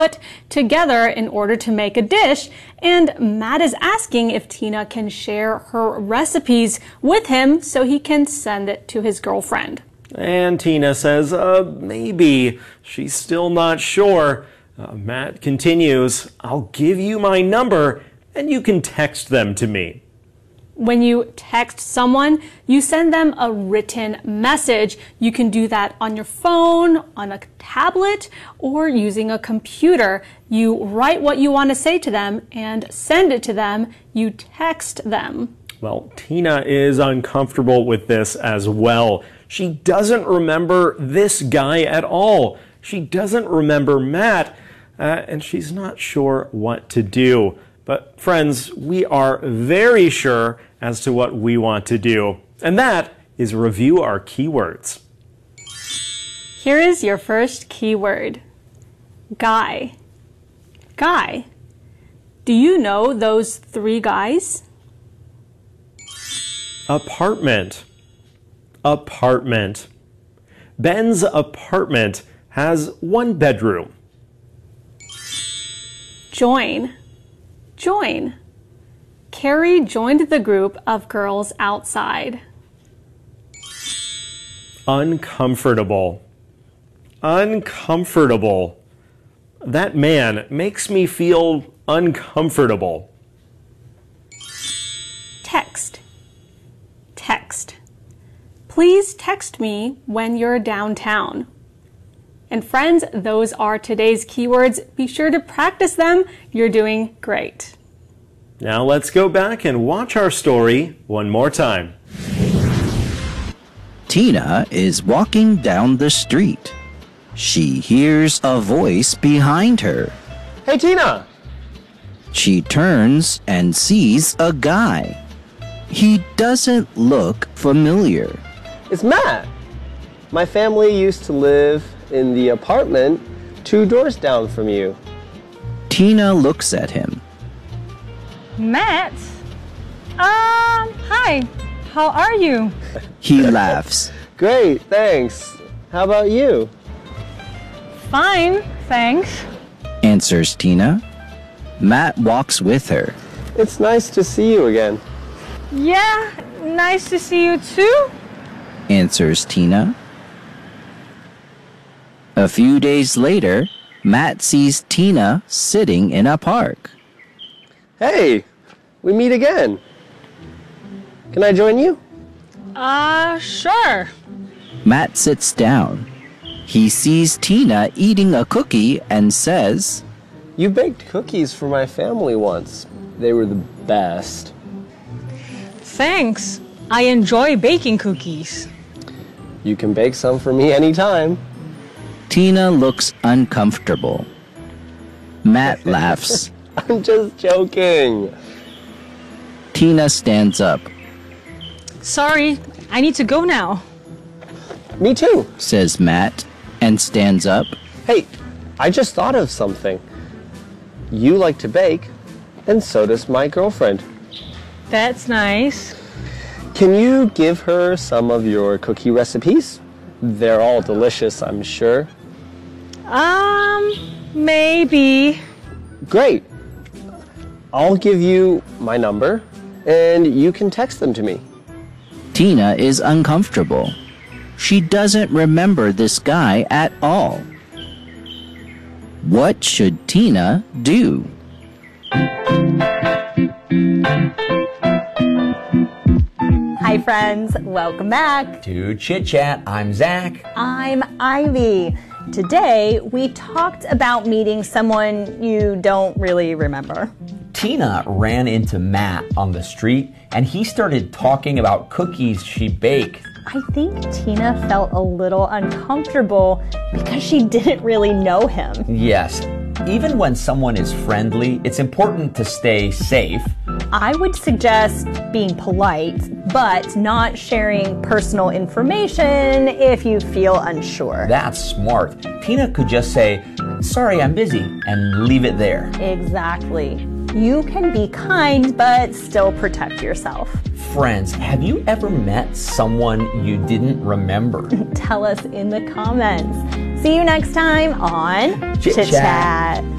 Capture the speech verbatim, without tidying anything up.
put together in order to make a dish, and Matt is asking if Tina can share her recipes with him so he can send it to his girlfriend. And Tina says, uh, maybe. She's still not sure. Uh, Matt continues, I'll give you my number and you can text them to me. When you text someone, you send them a written message. You can do that on your phone, on a tablet, or using a computer. You write what you want to say to them and send it to them. You text them. Well, Tina is uncomfortable with this as well. She doesn't remember this guy at all. She doesn't remember Matt, uh, and she's not sure what to do. But friends, we are very sure as to what we want to do, and that is review our keywords. Here is your first keyword. Guy. Guy. Do you know those three guys? Apartment. Apartment. Ben's apartment has one bedroom. Join. Join. Carrie joined the group of girls outside. Uncomfortable. Uncomfortable. That man makes me feel uncomfortable. Text. Text. Please text me when you're downtown. And friends, those are today's keywords. Be sure to practice them. You're doing great. Now let's go back and watch our story one more time. Tina is walking down the street. She hears a voice behind her. Hey, Tina! She turns and sees a guy. He doesn't look familiar. It's Matt. My family used to live in the apartment two doors down from you. Tina looks at him. Matt? Um, hi. How are you? He laughs. Great, thanks. How about you? Fine, thanks. Answers Tina. Matt walks with her. It's nice to see you again. Yeah, nice to see you too. Answers Tina. A few days later, Matt sees Tina sitting in a park. Hey, we meet again. Can I join you? Uh, sure. Matt sits down. He sees Tina eating a cookie and says, You baked cookies for my family once. They were the best. Thanks. I enjoy baking cookies. You can bake some for me anytime. Tina looks uncomfortable. Matt laughs. I'm just joking. Tina stands up. Sorry, I need to go now. Me too, says Matt, and stands up. Hey, I just thought of something. You like to bake, and so does my girlfriend. That's nice. Can you give her some of your cookie recipes? They're all delicious, I'm sure. Um, maybe. Great. I'll give you my number, and you can text them to me. Tina is uncomfortable. She doesn't remember this guy at all. What should Tina do? Hi friends, welcome back to Chit Chat. I'm Zach. I'm Ivy. Today we talked about meeting someone you don't really remember. Tina ran into Matt on the street and he started talking about cookies she baked. I think Tina felt a little uncomfortable because she didn't really know him. Yes. Even when someone is friendly, it's important to stay safe. I would suggest being polite, but not sharing personal information if you feel unsure. That's smart. Tina could just say, sorry, I'm busy, and leave it there. Exactly. You can be kind, but still protect yourself. Friends, have you ever met someone you didn't remember? Tell us in the comments. See you next time on Chit Chit Chat. Chat.